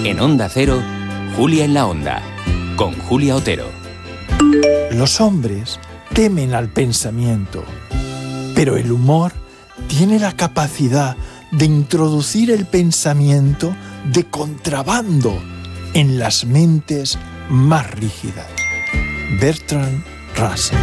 En Onda Cero, Julia en la Onda, con Julia Otero. Los hombres temen al pensamiento, pero el humor tiene la capacidad de introducir el pensamiento de contrabando en las mentes más rígidas. Bertrand Russell.